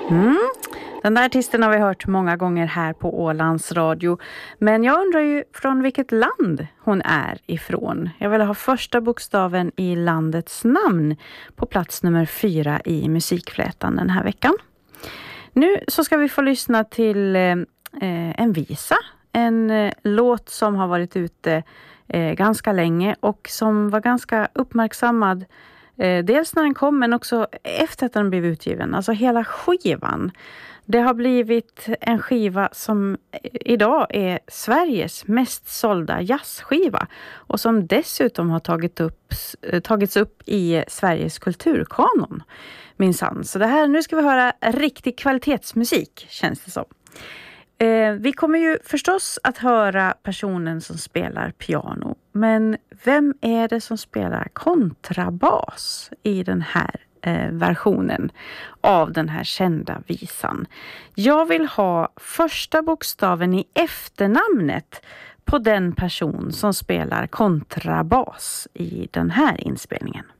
Mm. Den där artisten har vi hört många gånger här på Ålands Radio. Men jag undrar ju från vilket land hon är ifrån. Jag vill ha första bokstaven i landets namn på plats nummer 4 i musikflätan den här veckan. Nu så ska vi få lyssna till en visa. En låt som har varit ute ganska länge och som var ganska uppmärksammad. Dels när den kom men också efter att den blev utgiven. Alltså hela skivan. Det har blivit en skiva som idag är Sveriges mest sålda jazzskiva. Och som dessutom har tagits upp i Sveriges kulturkanon. Minsann. Så det här, nu ska vi höra riktig kvalitetsmusik känns det som. Vi kommer ju förstås att höra personen som spelar piano. Men vem är det som spelar kontrabas i den här versionen av den här kända visan? Jag vill ha första bokstaven i efternamnet på den person som spelar kontrabas i den här inspelningen.